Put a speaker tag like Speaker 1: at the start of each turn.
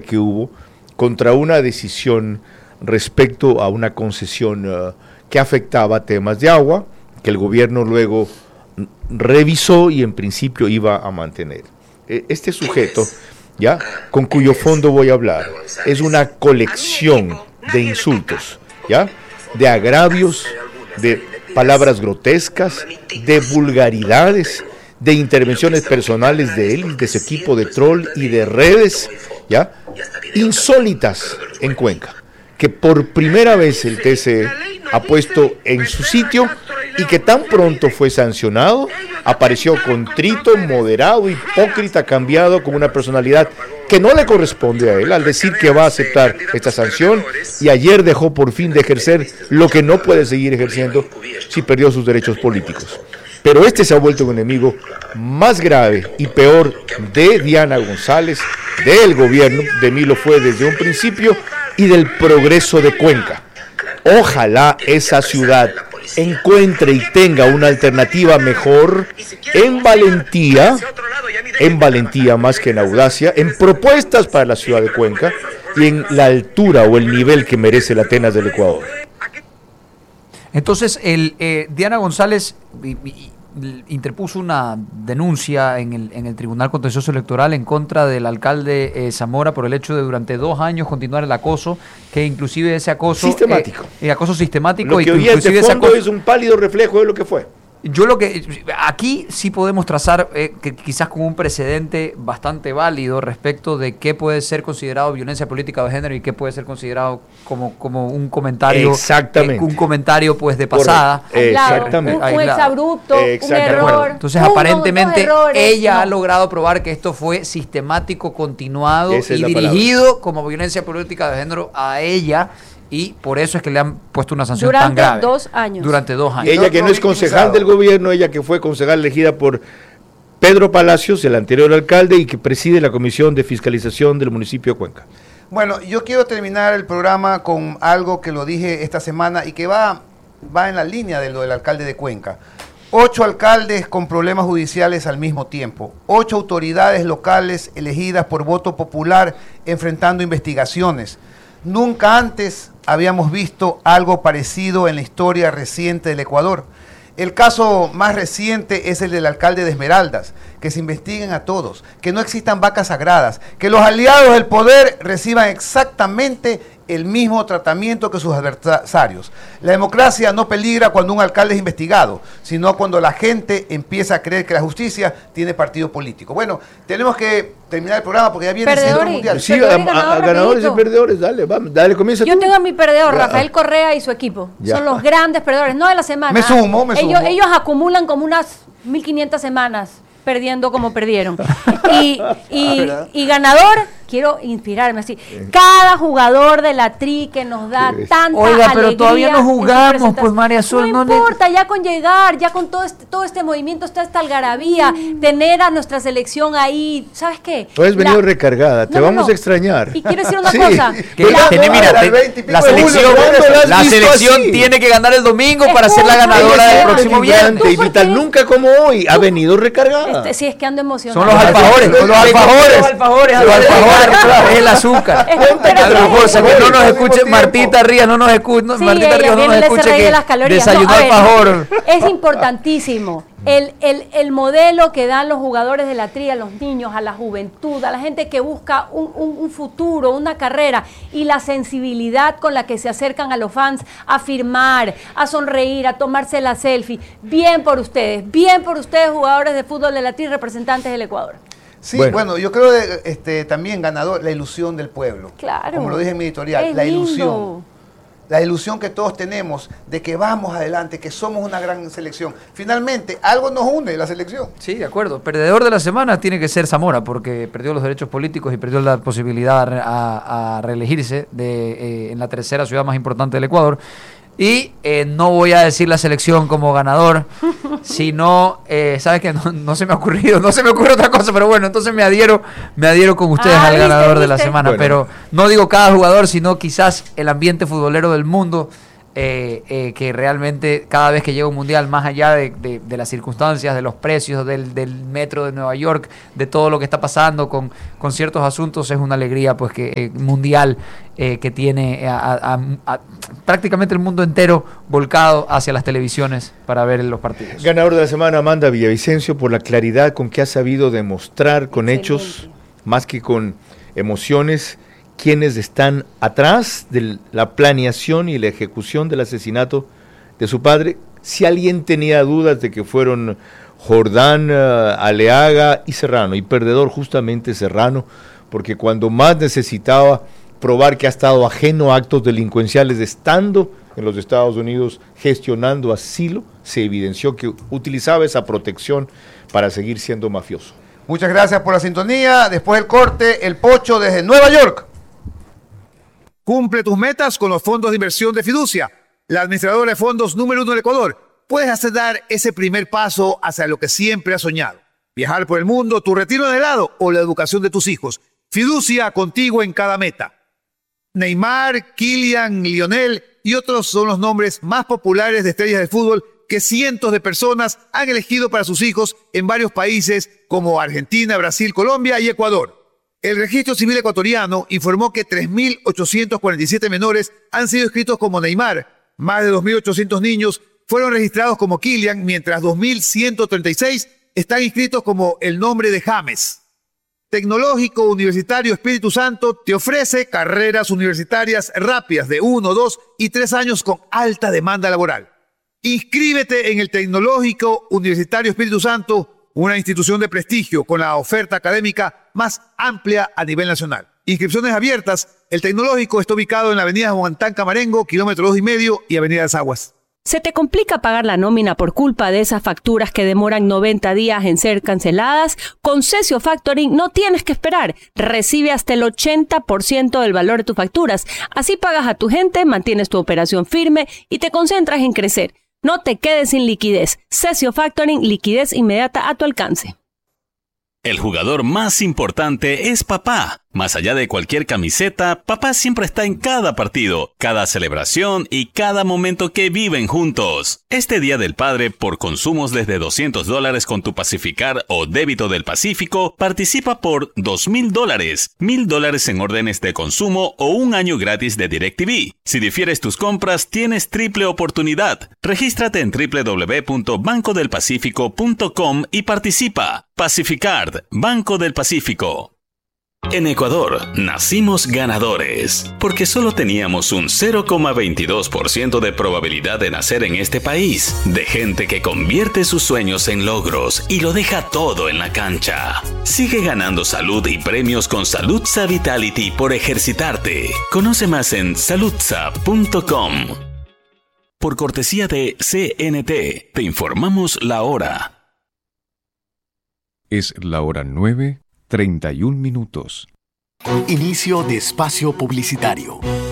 Speaker 1: que hubo contra una decisión respecto a una concesión que afectaba temas de agua, que el gobierno luego revisó y en principio iba a mantener. Este sujeto, ya, con cuyo fondo voy a hablar, es una colección de insultos, ya, de agravios, de palabras grotescas, de vulgaridades, de intervenciones personales de él, de su equipo de troll y de redes, ya, insólitas en Cuenca, que por primera vez el TCE ha puesto en su sitio y que tan pronto fue sancionado, apareció contrito, moderado, hipócrita, cambiado, con una personalidad que no le corresponde a él, al decir que va a aceptar esta sanción, y ayer dejó por fin de ejercer lo que no puede seguir ejerciendo si perdió sus derechos políticos. Pero este se ha vuelto un enemigo más grave y peor de Diana González, del gobierno, de mí lo fue desde un principio, y del progreso de Cuenca. Ojalá esa ciudad encuentre y tenga una alternativa mejor en valentía más que en audacia, en propuestas para la ciudad de Cuenca y en la altura o el nivel que merece la Atenas del Ecuador.
Speaker 2: Entonces, Diana González interpuso una denuncia en el Tribunal Contencioso Electoral en contra del alcalde Zamora por el hecho de durante 2 años continuar el acoso, que inclusive ese acoso
Speaker 1: sistemático,
Speaker 2: acoso sistemático,
Speaker 1: lo que hoy en fondo es un pálido reflejo de lo que fue.
Speaker 2: Yo lo que aquí sí podemos trazar que quizás como un precedente bastante válido respecto de qué puede ser considerado violencia política de género y qué puede ser considerado como un comentario, un comentario pues de pasada.
Speaker 1: Exactamente.
Speaker 3: Un exabrupto, un error.
Speaker 2: Entonces aparentemente ella ha logrado probar que esto fue sistemático, continuado y dirigido como violencia política de género a ella. Y por eso es que le han puesto una sanción tan grave. Durante 2 años.
Speaker 1: Ella que no es concejal del gobierno, ella que fue concejal elegida por Pedro Palacios, el anterior alcalde, y que preside la Comisión de Fiscalización del municipio de Cuenca.
Speaker 4: Bueno, yo quiero terminar el programa con algo que lo dije esta semana y que va en la línea de lo del alcalde de Cuenca. 8 alcaldes con problemas judiciales al mismo tiempo. 8 autoridades locales elegidas por voto popular enfrentando investigaciones. Nunca antes habíamos visto algo parecido en la historia reciente del Ecuador. El caso más reciente es el del alcalde de Esmeraldas, que se investiguen a todos, que no existan vacas sagradas, que los aliados del poder reciban exactamente el mismo tratamiento que sus adversarios. La democracia no peligra cuando un alcalde es investigado, sino cuando la gente empieza a creer que la justicia tiene partido político. Bueno, tenemos que terminar el programa porque ya viene el Centro Mundial.
Speaker 1: Sí, ganadores y perdedores, dale, comienza tú.
Speaker 3: Yo tengo a mi perdedor, Rafael Correa y su equipo. Son los grandes perdedores, no de la semana.
Speaker 4: Me sumo.
Speaker 3: Ellos acumulan como unas 1.500 semanas perdiendo como perdieron. Y ganador, quiero inspirarme así. Cada jugador de la Tri que nos da tanta alegría.
Speaker 2: Pero todavía no jugamos, pues María Sol.
Speaker 3: No importa, ya con llegar, ya con todo este movimiento, toda esta algarabía, tener a nuestra selección ahí, ¿sabes qué?
Speaker 1: Tú has venido recargada, te vamos a extrañar.
Speaker 3: Y quiero decir una cosa.
Speaker 2: La selección tiene que ganar el domingo para ser la ganadora del próximo viernes.
Speaker 1: Y Vital nunca como hoy ha venido recargada.
Speaker 3: Sí, es que ando emocionado.
Speaker 2: Son los alfajores. Es el azúcar. Que no nos escuche Martita Rías, no nos escuche que desayunó alfajor.
Speaker 3: Es importantísimo el modelo que dan los jugadores de la Tri a los niños, a la juventud, a la gente que busca un futuro, una carrera, y la sensibilidad con la que se acercan a los fans a firmar, a sonreír, a tomarse la selfie. Bien por ustedes, jugadores de fútbol de la Tri, representantes del Ecuador.
Speaker 4: Sí, bueno, yo creo también ganador, la ilusión del pueblo.
Speaker 3: Claro.
Speaker 4: Como lo dije en mi editorial, la ilusión. La ilusión que todos tenemos de que vamos adelante, que somos una gran selección. Finalmente, algo nos une, la selección.
Speaker 2: Sí, de acuerdo. Perdedor de la semana tiene que ser Zamora, porque perdió los derechos políticos y perdió la posibilidad a reelegirse en la tercera ciudad más importante del Ecuador. Y no voy a decir la selección como ganador, sino, ¿sabes qué? No se me ha ocurrido, no se me ocurre otra cosa, pero bueno, entonces me adhiero con ustedes al ganador de la semana. Bueno. Pero no digo cada jugador, sino quizás el ambiente futbolero del mundo que realmente cada vez que llega un mundial, más allá de las circunstancias, de los precios, del metro de Nueva York, de todo lo que está pasando con ciertos asuntos, es una alegría pues que mundial que tiene a prácticamente el mundo entero volcado hacia las televisiones para ver los partidos.
Speaker 1: Ganador de la semana, Amanda Villavicencio, por la claridad con que ha sabido demostrar con hechos, más que con emociones, quienes están atrás de la planeación y la ejecución del asesinato de su padre. Si alguien tenía dudas de que fueron Jordán, Aleaga y Serrano, y perdedor justamente Serrano, porque cuando más necesitaba probar que ha estado ajeno a actos delincuenciales estando en los Estados Unidos gestionando asilo, se evidenció que utilizaba esa protección para seguir siendo mafioso.
Speaker 4: Muchas gracias por la sintonía. Después del corte, el Pocho desde Nueva York.
Speaker 5: Cumple tus metas con los fondos de inversión de Fiducia, la administradora de fondos número 1 del Ecuador. Puedes hacer dar ese primer paso hacia lo que siempre has soñado. Viajar por el mundo, tu retiro de helado o la educación de tus hijos. Fiducia, contigo en cada meta. Neymar, Kylian, Lionel y otros son los nombres más populares de estrellas de fútbol que cientos de personas han elegido para sus hijos en varios países como Argentina, Brasil, Colombia y Ecuador. El Registro Civil Ecuatoriano informó que 3.847 menores han sido inscritos como Neymar. Más de 2.800 niños fueron registrados como Kylian, mientras 2.136 están inscritos como el nombre de James. Tecnológico Universitario Espíritu Santo te ofrece carreras universitarias rápidas de 1, 2 y 3 años con alta demanda laboral. Inscríbete en el Tecnológico Universitario Espíritu Santo, una institución de prestigio con la oferta académica más amplia a nivel nacional. Inscripciones abiertas. El Tecnológico está ubicado en la avenida Huantán Camarengo, kilómetro 2,5 y avenida Las Aguas.
Speaker 6: ¿Se te complica pagar la nómina por culpa de esas facturas que demoran 90 días en ser canceladas? Con Cesio Factoring no tienes que esperar. Recibe hasta el 80% del valor de tus facturas. Así pagas a tu gente, mantienes tu operación firme y te concentras en crecer. No te quedes sin liquidez. Cesio Factoring, liquidez inmediata a tu alcance.
Speaker 7: El jugador más importante es papá. Más allá de cualquier camiseta, papá siempre está en cada partido, cada celebración y cada momento que viven juntos. Este Día del Padre, por consumos desde $200 con tu Pacificar o Débito del Pacífico, participa por $2,000, $1,000 en órdenes de consumo o un año gratis de DirecTV. Si difieres tus compras, tienes triple oportunidad. Regístrate en www.bancodelpacifico.com y participa. Pacificard, Banco del Pacífico. En Ecuador, nacimos ganadores, porque solo teníamos un 0,22% de probabilidad de nacer en este país, de gente que convierte sus sueños en logros y lo deja todo en la cancha. Sigue ganando salud y premios con Saludsa Vitality por ejercitarte. Conoce más en saludsa.com. Por cortesía de CNT, te informamos la hora.
Speaker 8: Es la hora 9:31.
Speaker 9: Inicio de espacio publicitario.